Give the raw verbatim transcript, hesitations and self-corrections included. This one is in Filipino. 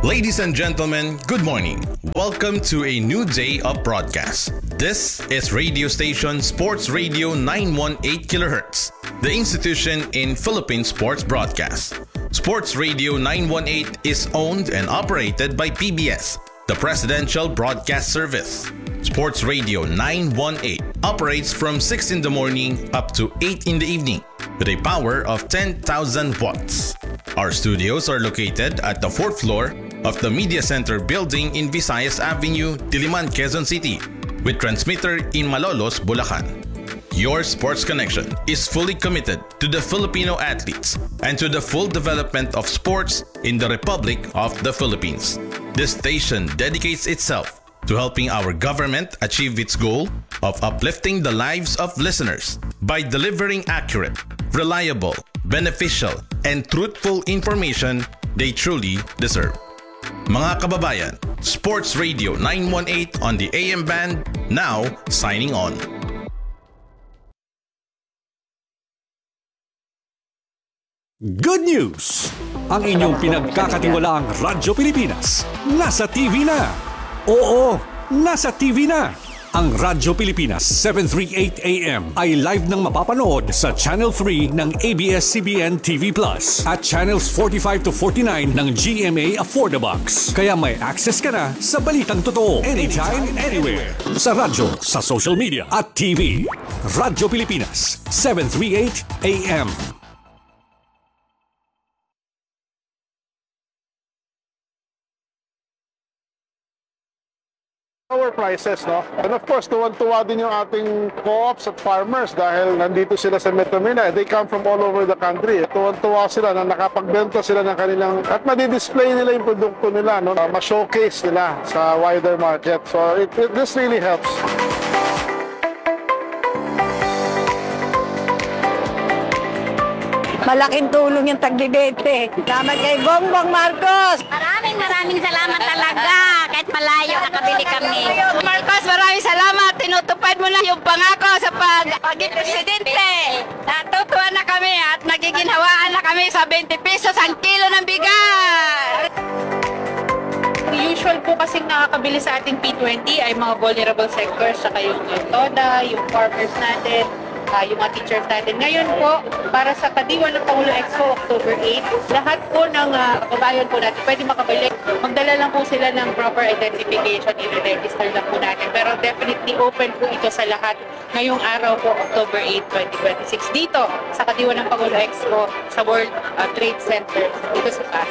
Ladies and gentlemen, good morning. Welcome to a new day of broadcast. This is radio station Sports Radio nine one eight kilohertz, the institution in Philippine sports broadcast. Sports Radio nine one eight is owned and operated by P B S, the Presidential Broadcast Service. Sports Radio nine one eight operates from six in the morning up to eight in the evening with a power of ten thousand watts. Our studios are located at the fourth floor of the Media Center building in Visayas Avenue, Diliman, Quezon City, with transmitter in Malolos, Bulacan. Your sports connection is fully committed to the Filipino athletes and to the full development of sports in the Republic of the Philippines. This station dedicates itself to helping our government achieve its goal of uplifting the lives of listeners by delivering accurate, reliable, beneficial, and truthful information they truly deserve. Mga kababayan, Sports Radio nine one eight on the A M band, now signing on. Good news! Ang inyong pinagkakatiwalaang Radyo Pilipinas, nasa T V na! Oo, nasa T V na! Ang Radyo Pilipinas seven thirty-eight A M ay live nang mapapanood sa Channel three ng A B S C B N T V Plus at Channels forty-five to forty-nine ng G M A Affordabox. Kaya may access ka na sa balitang totoo anytime, anywhere. Sa radyo, sa social media at T V. Radyo Pilipinas seven thirty-eight A M. Lower prices, no? And of course, tuwan-tuwa din yung ating co-ops at farmers dahil nandito sila sa Metro Manila. They come from all over the country. Tuwan-tuwa sila na nakapagbenta sila ng kanilang at madi-display nila yung produkto nila, no? Ma-showcase nila sa wider market. So it, it, this really helps. Malaking tulong yung taglibete. Salamat kay Bongbong Marcos. Maraming maraming salamat talaga. Kahit malayo nakabili kami. Marcos, maraming salamat. Tinutupad mo na yung pangako sa pag-paging presidente. Natutuwa na kami at nagiginhawaan na kami sa twenty pesos ang kilo ng bigas. Usual po kasing nakakabili sa ating P twenty ay mga vulnerable sectors, saka yung TODA, yung farmers natin, Uh, yung mga teachers natin. Ngayon po, para sa Kadiwa ng Pangulo Expo, October eighth, lahat po ng uh, kababayan po natin pwede makabili. Magdala lang po sila ng proper identification, i-register lang po natin. Pero definitely open po ito sa lahat ngayong araw po, October eighth, twenty twenty-six, dito sa Kadiwa ng Pangulo Expo sa World uh, Trade Center, dito sa Pasay.